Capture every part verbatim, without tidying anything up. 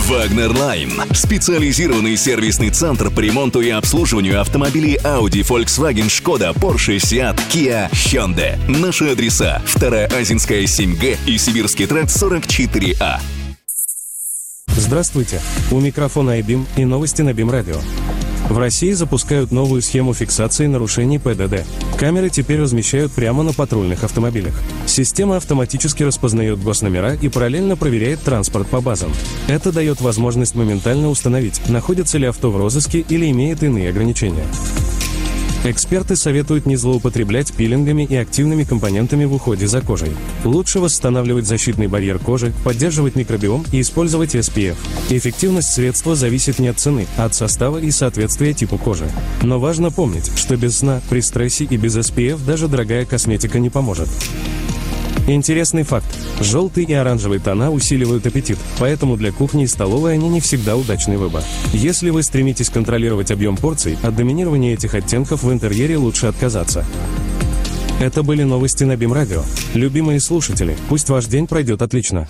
Wagner Line. Специализированный сервисный центр по ремонту и обслуживанию автомобилей Audi, Volkswagen, Skoda, Porsche, Seat, Kia, Hyundai. Наши адреса: Вторая Азинская, семь Г и Сибирский тракт, сорок четыре А. Здравствуйте. У микрофона iBeam и новости на BeamRadio. В России запускают новую схему фиксации нарушений П Д Д. Камеры теперь размещают прямо на патрульных автомобилях. Система автоматически распознает госномера и параллельно проверяет транспорт по базам. Это дает возможность моментально установить, находится ли авто в розыске или имеет иные ограничения. Эксперты советуют не злоупотреблять пилингами и активными компонентами в уходе за кожей. Лучше восстанавливать защитный барьер кожи, поддерживать микробиом и использовать эс пи эф. Эффективность средства зависит не от цены, а от состава и соответствия типу кожи. Но важно помнить, что без сна, при стрессе и без эс пи эф даже дорогая косметика не поможет. Интересный факт. Желтый и оранжевый тона усиливают аппетит, поэтому для кухни и столовой они не всегда удачный выбор. Если вы стремитесь контролировать объем порций, от доминирования этих оттенков в интерьере лучше отказаться. Это были новости на BeamRadio. Любимые слушатели, пусть ваш день пройдет отлично.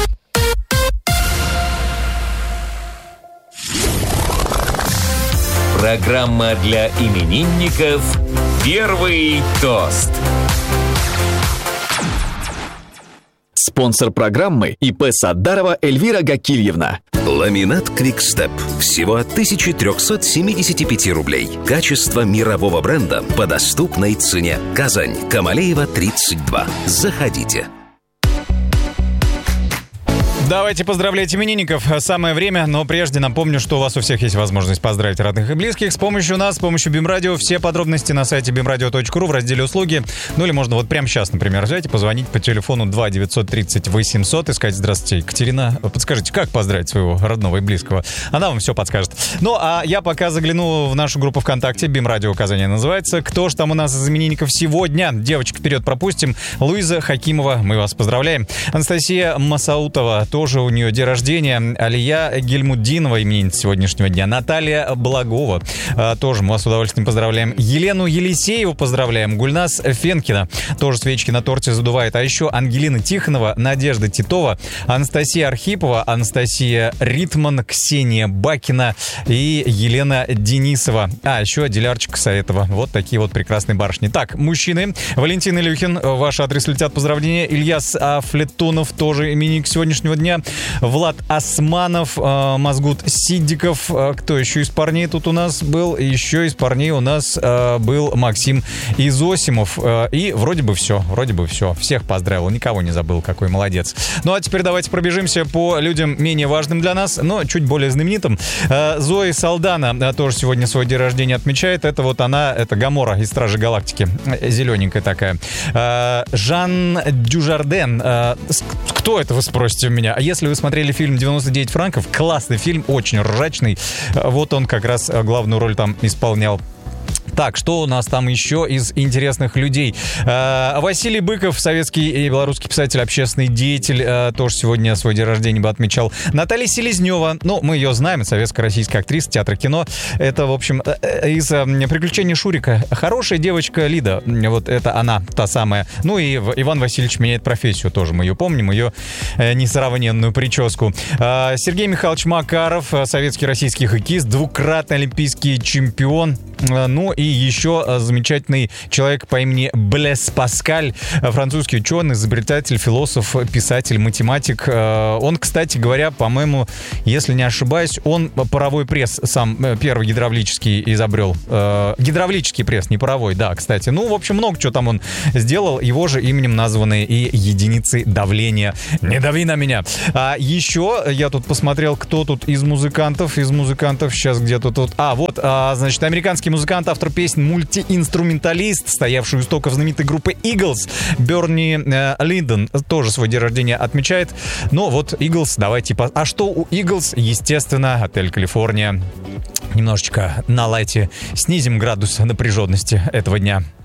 Программа для именинников «Первый тост». Спонсор программы ИП Саддарова Эльвира Гакильевна. Ламинат Квикстеп. Всего от тысяча триста семьдесят пять рублей. Качество мирового бренда по доступной цене. Казань. Камалеева, тридцать два. Заходите. Давайте поздравлять именинников. Самое время, но прежде напомню, что у вас у всех есть возможность поздравить родных и близких с помощью нас, с помощью BeamRadio. Все подробности на сайте бим радио точка ру в разделе «Услуги». Ну или можно вот прямо сейчас, например, взять и позвонить по телефону два девятьсот тридцать восемьсот и сказать: здравствуйте, Екатерина, подскажите, как поздравить своего родного и близкого? Она вам все подскажет. Ну, а я пока загляну в нашу группу ВКонтакте, BeamRadio Казань называется. Кто ж там у нас из именинников сегодня? Девочек вперед пропустим. Луиза Хакимова, мы вас поздравляем. Анастасия Масаутова, тоже у нее день рождения. Алия Гельмуддинова, именинница сегодняшнего дня. Наталья Благова, а, тоже мы вас с удовольствием поздравляем. Елену Елисееву поздравляем. Гульнас Фенкина тоже свечки на торте задувает. А еще Ангелина Тихонова, Надежда Титова, Анастасия Архипова, Анастасия Ритман, Ксения Бакина и Елена Денисова. А еще Дилярчик Саетова. Вот такие вот прекрасные барышни. Так, мужчины. Валентин Илюхин, ваш адрес летят поздравления. Ильяс Афлетонов, тоже именинник сегодняшнего дня. Влад Османов, э, Мазгут Сиддиков. Э, кто еще из парней тут у нас был? Еще из парней у нас э, был Максим Изосимов. Э, и вроде бы все, вроде бы все. Всех поздравил, никого не забыл, какой молодец. Ну а теперь давайте пробежимся по людям менее важным для нас, но чуть более знаменитым. Э, Зои Салдана э, тоже сегодня свой день рождения отмечает. Это вот она, это Гамора из Стражей Галактики. Зелененькая такая. Э, Жан Дюжарден. Э, кто это, вы спросите у меня? Если вы смотрели фильм «девяносто девять франков», классный фильм, очень ржачный. Вот он как раз главную роль там исполнял. Так, что у нас там еще из интересных людей? Э, Василий Быков, советский и белорусский писатель, общественный деятель, э, тоже сегодня свой день рождения бы отмечал. Наталья Селезнева, ну, мы ее знаем, советско-российская актриса театра кино. Это, в общем, э, из э, «Приключений Шурика». Хорошая девочка Лида, вот это она, та самая. Ну и Иван Васильевич меняет профессию, тоже мы ее помним, ее э, несравненную прическу. Э, Сергей Михайлович Макаров, советский российский хоккеист, двукратный олимпийский чемпион. Э, ну и еще замечательный человек по имени Блес Паскаль, французский ученый, изобретатель, философ, писатель, математик. Он, кстати говоря, по-моему, если не ошибаюсь, он паровой пресс сам первый гидравлический изобрел. Гидравлический пресс, не паровой, да, кстати. Ну, в общем, много чего там он сделал. Его же именем названы и единицы давления. Не дави на меня. А еще я тут посмотрел, кто тут из музыкантов. Из музыкантов сейчас где-то тут... А, вот, а, значит, американский музыкант, автор песен, мультиинструменталист, стоявший у истоков знаменитой группы Eagles, Берни э, Линдон, тоже свой день рождения отмечает. Но вот Eagles, давайте... По... А что у Eagles? Естественно, отель «Калифорния». Немножечко на лайте снизим градус напряженности этого дня.